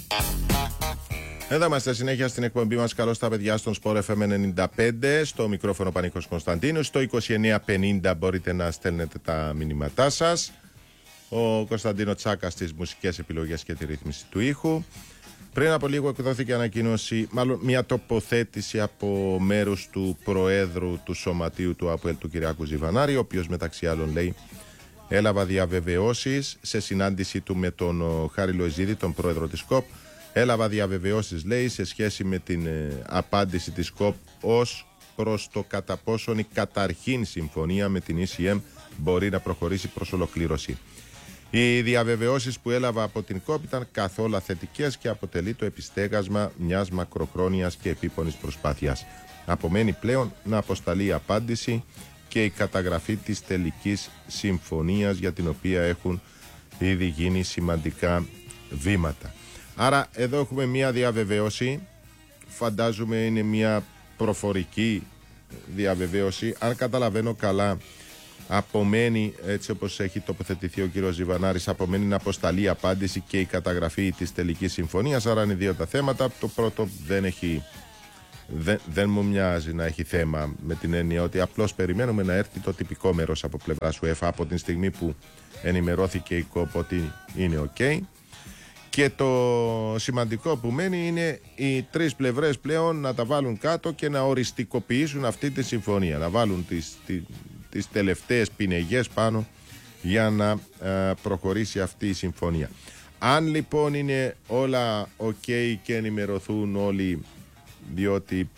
Εδώ είμαστε συνέχεια στην εκπομπή μας. Καλώς τα παιδιά στον Sport FM 95. Στο μικρόφωνο Πανίκος Κωνσταντίνου. Στο 2950 μπορείτε να στέλνετε τα μηνύματά σας. Ο Κωνσταντίνο Τσάκα στις μουσικές επιλογές και τη ρύθμιση του ήχου. Πριν από λίγο εκδόθηκε ανακοίνωση, μάλλον μια τοποθέτηση από μέρους του Προέδρου του Σωματείου του ΑΠΟΕΛ, του Κυριάκου Ζιβανάρη, ο οποίος μεταξύ άλλων λέει: έλαβα διαβεβαιώσεις σε συνάντηση του με τον Χάρη Λοϊζίδη, τον Πρόεδρο της ΚΟΠ. Έλαβα διαβεβαιώσεις, λέει, σε σχέση με την απάντηση της ΚΟΠ ως προς το κατά πόσον η καταρχήν συμφωνία με την ECM μπορεί να προχωρήσει προς ολοκλήρωση. Οι διαβεβαιώσεις που έλαβα από την ΚΟΠ ήταν καθόλου θετικές και αποτελεί το επιστέγασμα μιας μακροχρόνιας και επίπονης προσπάθειας. Απομένει πλέον να αποσταλεί η απάντηση και η καταγραφή της τελικής συμφωνίας, για την οποία έχουν ήδη γίνει σημαντικά βήματα. Άρα εδώ έχουμε μια διαβεβαίωση, φαντάζομαι είναι μια προφορική διαβεβαίωση. Αν καταλαβαίνω καλά, απομένει, έτσι όπως έχει τοποθετηθεί ο κύριος Ζιβανάρης, απομένει να αποσταλεί απάντηση και η καταγραφή της τελικής συμφωνίας. Άρα είναι δύο τα θέματα. Το πρώτο δεν μου μοιάζει να έχει θέμα, με την έννοια ότι απλώς περιμένουμε να έρθει το τυπικό μέρος από πλευράς UEFA από την στιγμή που ενημερώθηκε η ΚΟΠ ότι είναι ok. Και το σημαντικό που μένει είναι οι τρεις πλευρές πλέον να τα βάλουν κάτω και να οριστικοποιήσουν αυτή τη συμφωνία, να βάλουν τις τελευταίες πινεγιές πάνω για να προχωρήσει αυτή η συμφωνία. Αν λοιπόν είναι όλα ok και ενημερωθούν όλοι, διότι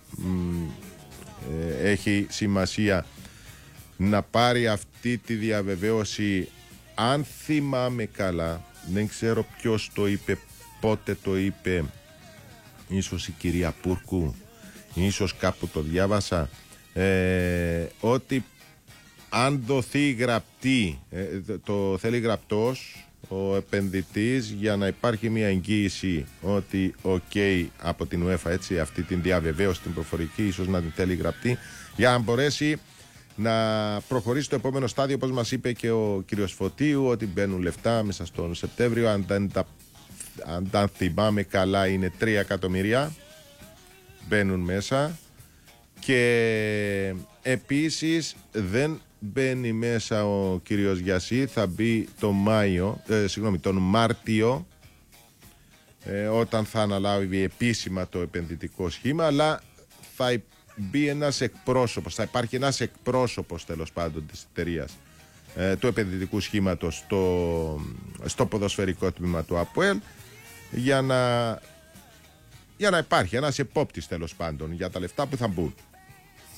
έχει σημασία να πάρει αυτή τη διαβεβαίωση, αν θυμάμαι καλά, δεν ξέρω ποιος το είπε, πότε το είπε, ίσως η κυρία Πούρκου, ίσως κάπου το διάβασα, ότι αν δοθεί γραπτή, το θέλει γραπτός ο επενδυτής, για να υπάρχει μια εγγύηση ότι ok από την UEFA, έτσι, αυτή την διαβεβαίωση την προφορική ίσως να την θέλει γραπτή, για να μπορέσει να προχωρήσει το επόμενο στάδιο, όπως μας είπε και ο κύριος Φωτίου, ότι μπαίνουν λεφτά μέσα στον Σεπτέμβριο. Αν τα θυμάμαι καλά είναι 3 εκατομμύρια μπαίνουν μέσα. Και επίσης δεν μπαίνει μέσα ο κύριος Γιασί, θα μπει τον Μάρτιο, όταν θα αναλάβει επίσημα το επενδυτικό σχήμα, αλλά θα μπει ένας εκπρόσωπος, θα υπάρχει ένας εκπρόσωπος τέλος πάντων της εταιρείας, του επενδυτικού σχήματος στο ποδοσφαιρικό τμήμα του ΑΠΟΕΛ, για να υπάρχει ένας επόπτης τέλος πάντων για τα λεφτά που θα μπουν.